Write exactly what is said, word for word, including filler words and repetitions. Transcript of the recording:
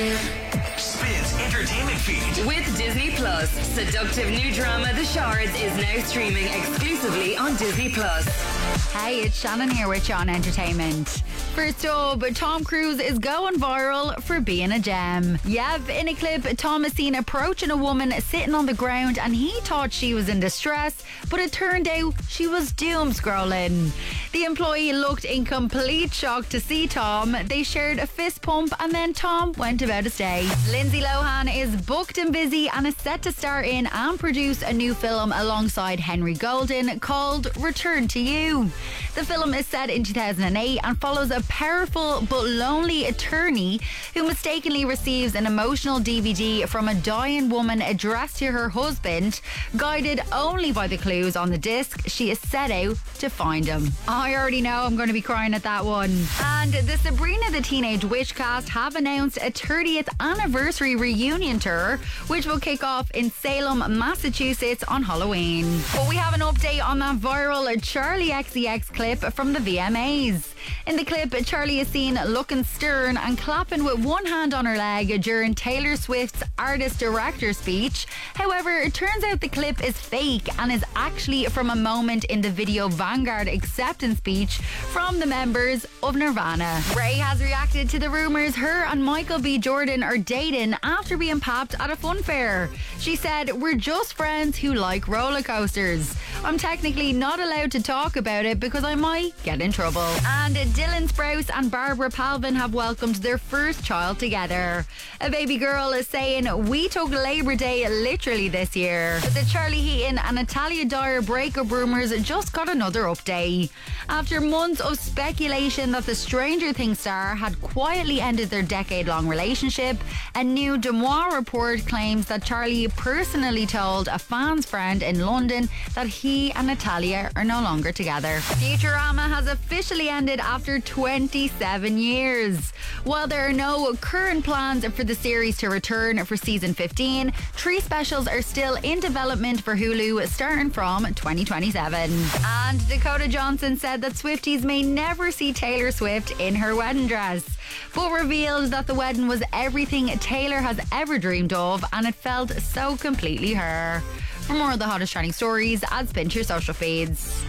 Spins Entertainment Feed. With Disney Plus, seductive new drama The Shards is now streaming exclusively on Disney Plus. Hey, it's Shannon here with Sean Entertainment. First up, Tom Cruise is going viral for being a gem. Yep, in a clip, Tom is seen approaching a woman sitting on the ground and he thought she was in distress, but it turned out she was doom scrolling. The employee looked in complete shock to see Tom. They shared a fist pump and then Tom went about his day. Lindsay Lohan is booked and busy and is set to star in and produce a new film alongside Henry Golden called Return to You. The film is set in two thousand eight and follows a powerful but lonely attorney who mistakenly receives an emotional D V D from a dying woman addressed to her husband. Guided only by the clues on the disc, she is set out to find him. I already know I'm going to be crying at that one. And the Sabrina the Teenage Witch cast have announced a thirtieth anniversary reunion tour, which will kick off in Salem, Massachusetts on Halloween. But we have an update on that viral Charlie X C X clip from the V M As. In the clip, Charlie is seen looking stern and clapping with one hand on her leg during Taylor Swift's artist-director speech. However, it turns out the clip is fake and is actually from a moment in the Video Vanguard acceptance speech from the members of Nirvana. Ray has reacted to the rumours her and Michael B. Jordan are dating after being popped at a fun fair. She said, "We're just friends who like roller coasters. I'm technically not allowed to talk about it because I might get in trouble." And Dylan Sprouse and Barbara Palvin have welcomed their first child together. A baby girl is saying, "We took Labour Day literally this year." But the Charlie Heaton and Natalia Dyer breakup rumours just got another update. After months of speculation that the Stranger Things star had quietly ended their decade-long relationship, a new Demois report claims that Charlie personally told a fan's friend in London that he and Natalia are no longer together. Futurama has officially ended after twenty-seven years. While there are no current plans for the series to return for season fifteen, three specials are still in development for Hulu starting from twenty twenty-seven. And Dakota Johnson said that Swifties may never see Taylor Swift in her wedding dress, but revealed that the wedding was everything Taylor has ever dreamed of and it felt so completely her. For more of the hottest trending stories, add Spin to your social feeds.